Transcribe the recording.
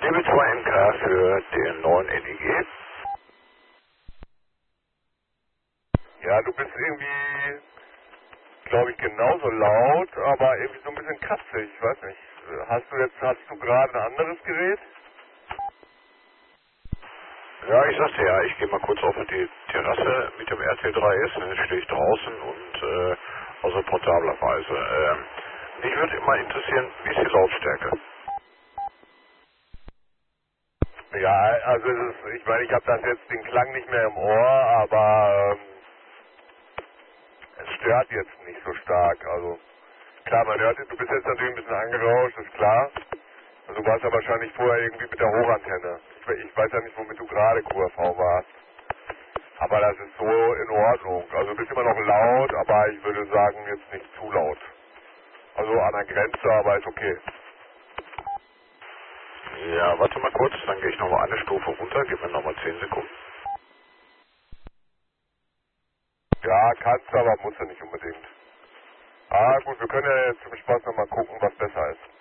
CB2MK für den neuen NEG. Ja, du bist irgendwie, glaube ich, genauso laut, aber irgendwie so ein bisschen kratzig, ich weiß nicht. Hast du gerade ein anderes Gerät? Ja, ich sagte ja, ich gehe mal kurz auf die Terrasse mit dem RT3S, dann stehe ich draußen und also portablerweise. Mich würde mal interessieren, wie ist die Lautstärke? Ja, also ich meine, ich habe das jetzt den Klang nicht mehr im Ohr, aber es stört jetzt nicht so stark. Also klar, man hört, du bist jetzt natürlich ein bisschen angerauscht, ist klar. Also du warst ja wahrscheinlich vorher irgendwie mit der Hochantenne. Ich weiß ja nicht, womit du gerade QRV warst. Aber das ist so in Ordnung. Also du bist immer noch laut, aber ich würde sagen, jetzt nicht zu laut. Also an der Grenze, aber ist okay. Ja, warte mal kurz, dann gehe ich nochmal eine Stufe runter, gib mir nochmal 10 Sekunden. Ja, kannst du, aber musst du nicht unbedingt. Ah gut, wir können ja jetzt zum Spaß nochmal gucken, was besser ist.